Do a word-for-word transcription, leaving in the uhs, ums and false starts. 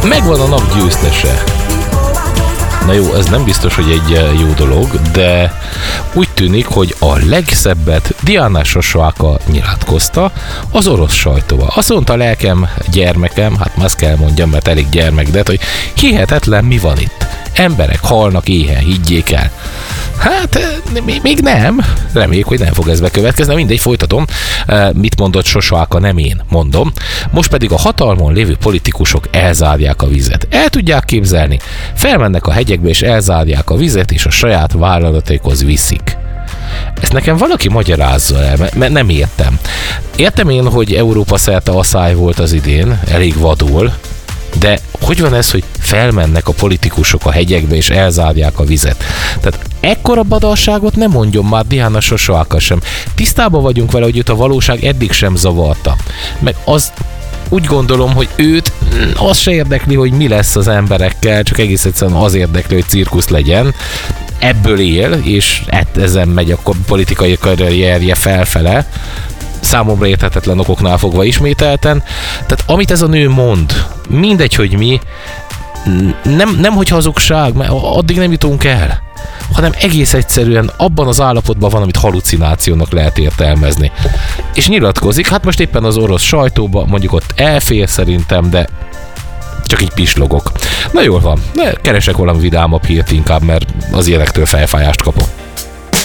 megvan a nap győztese. Na jó, ez nem biztos, hogy egy jó dolog, de úgy tűnik, hogy a legszebbet Diana Sosoaka nyilatkozta az orosz sajtóval. Azt mondta, lelkem, gyermekem, hát azt kell mondjam, mert elég gyermek, de hogy hihetetlen, mi van itt. Emberek halnak éhen, higgyék el. Hát, még nem. Reméljük, hogy nem fog ez bekövetkezni. Mindegy, folytatom. Mit mondott Sosoaka, nem én mondom. Most pedig a hatalmon lévő politikusok elzárják a vizet. El tudják képzelni. Felmennek a hegyekbe és elzárják a vizet, és a saját vállalataikhoz viszik. Ezt nekem valaki magyarázza el, mert nem értem. Értem én, hogy Európa szerte asszály volt az idén, elég vadul, de hogy van ez, hogy felmennek a politikusok a hegyekbe és elzárják a vizet? Tehát ekkora badalságot nem mondjon már Diana Sosoaka sem. Tisztában vagyunk vele, hogy őt a valóság eddig sem zavarta. Meg az úgy gondolom, hogy őt az se érdekli, hogy mi lesz az emberekkel, csak egész egyszerűen az érdekli, hogy cirkusz legyen. Ebből él, és ezen megy a politikai karrierje felfele. Számomra érthetetlen okoknál fogva ismételten. Tehát amit ez a nő mond, mindegy, hogy mi, nem, nem hogy hazugság, mert addig nem jutunk el, hanem egész egyszerűen abban az állapotban van, amit halucinációnak lehet értelmezni. És nyilatkozik, hát most éppen az orosz sajtóban, mondjuk ott elfér szerintem, de csak így pislogok. Na jól van, keresek valami vidámabb hírt inkább, mert az ilyenektől fejfájást kapok.